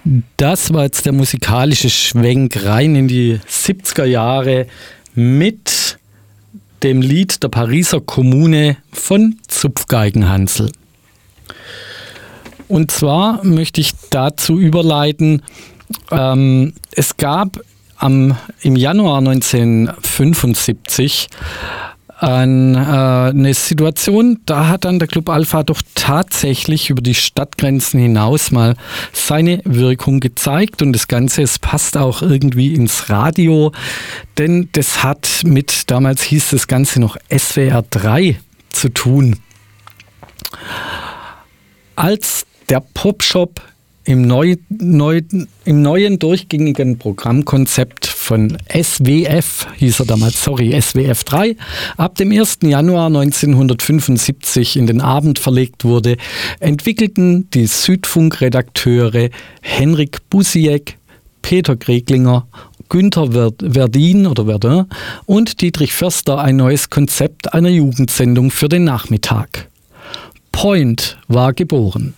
Das war jetzt der musikalische Schwenk rein in die 70er Jahre mit dem Lied der Pariser Kommune von Zupfgeigenhansel. Und zwar möchte ich dazu überleiten, es gab im Januar 1975 eine Situation, da hat dann der Club Alpha doch tatsächlich über die Stadtgrenzen hinaus mal seine Wirkung gezeigt und das Ganze, es passt auch irgendwie ins Radio, denn das hat mit, damals hieß das Ganze noch SWR 3 zu tun. Als der Popshop im neuen durchgängigen Programmkonzept von SWF, hieß er damals, SWF 3, ab dem 1. Januar 1975 in den Abend verlegt wurde, entwickelten die Südfunk-Redakteure Henrik Busiek, Peter Kreglinger, Günther Verdin und Dietrich Förster ein neues Konzept einer Jugendsendung für den Nachmittag. Point war geboren.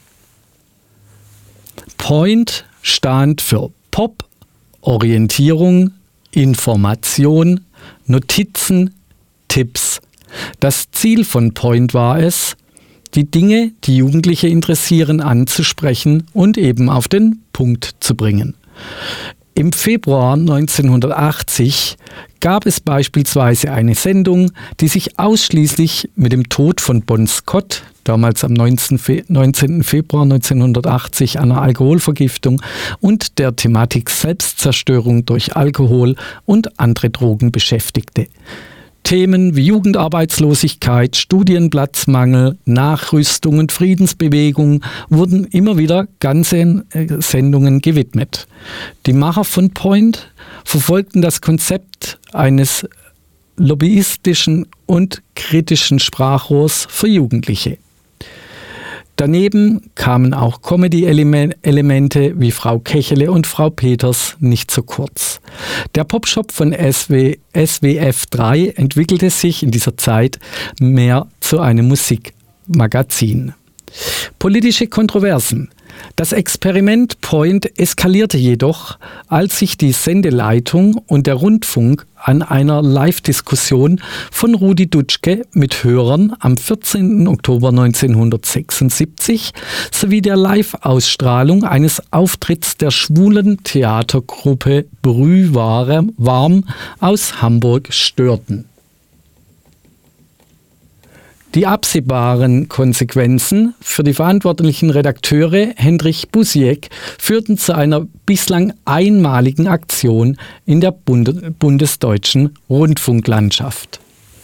Point stand für Pop, Orientierung, Information, Notizen, Tipps. Das Ziel von Point war es, die Dinge, die Jugendliche interessieren, anzusprechen und eben auf den Punkt zu bringen. Im Februar 1980 gab es beispielsweise eine Sendung, die sich ausschließlich mit dem Tod von Bon Scott, damals am 19. Februar 1980, einer Alkoholvergiftung und der Thematik Selbstzerstörung durch Alkohol und andere Drogen beschäftigte. Themen wie Jugendarbeitslosigkeit, Studienplatzmangel, Nachrüstung und Friedensbewegung wurden immer wieder ganze Sendungen gewidmet. Die Macher von Point verfolgten das Konzept eines lobbyistischen und kritischen Sprachrohrs für Jugendliche. Daneben kamen auch Comedy-Elemente wie Frau Kechele und Frau Peters nicht zu kurz. Der Popshop von SWF 3 entwickelte sich in dieser Zeit mehr zu einem Musikmagazin. Politische Kontroversen. Das Experiment Point eskalierte jedoch, als sich die Sendeleitung und der Rundfunk an einer Live-Diskussion von Rudi Dutschke mit Hörern am 14. Oktober 1976 sowie der Live-Ausstrahlung eines Auftritts der schwulen Theatergruppe Brühwarm aus Hamburg störten. Die absehbaren Konsequenzen für die verantwortlichen Redakteure Henrik Busiek führten zu einer bislang einmaligen Aktion in der bundesdeutschen Rundfunklandschaft.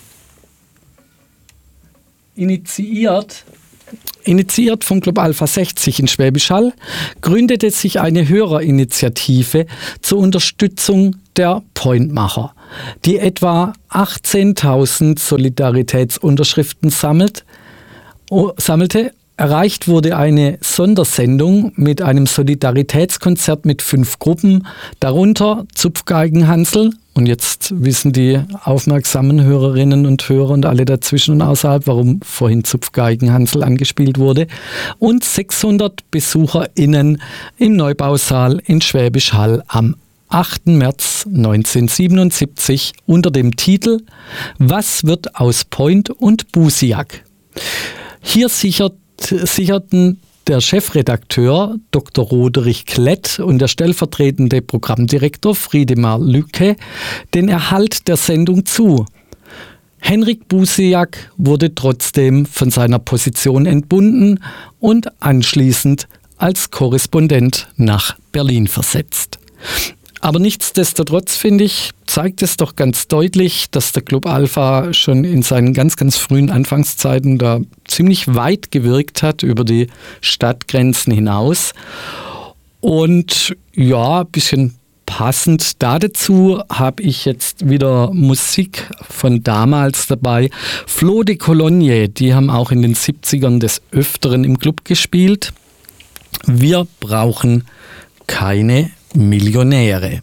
Initiiert vom Club Alpha 60 in Schwäbisch Hall gründete sich eine Hörerinitiative zur Unterstützung der Pointmacher, die etwa 18.000 Solidaritätsunterschriften sammelte. Erreicht wurde eine Sondersendung mit einem Solidaritätskonzert mit 5 Gruppen, darunter Zupfgeigenhansel. Und jetzt wissen die aufmerksamen Hörerinnen und Hörer und alle dazwischen und außerhalb, warum vorhin Zupfgeigenhansel angespielt wurde. Und 600 BesucherInnen im Neubausaal in Schwäbisch Hall am 8. März 1977 unter dem Titel Was wird aus Point und Busiek? Hier sicherten der Chefredakteur Dr. Roderich Klett und der stellvertretende Programmdirektor Friedemar Lücke den Erhalt der Sendung zu. Henrik Busiek wurde trotzdem von seiner Position entbunden und anschließend als Korrespondent nach Berlin versetzt. Aber nichtsdestotrotz, finde ich, zeigt es doch ganz deutlich, dass der Club Alpha schon in seinen ganz, ganz frühen Anfangszeiten da ziemlich weit gewirkt hat über die Stadtgrenzen hinaus. Und ja, ein bisschen passend dazu habe ich jetzt wieder Musik von damals dabei. Flo de Cologne, die haben auch in den 70ern des Öfteren im Club gespielt. Wir brauchen keine Millionäre.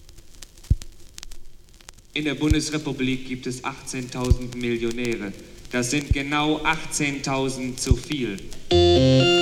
In der Bundesrepublik gibt es 18.000 Millionäre. Das sind genau 18.000 zu viel.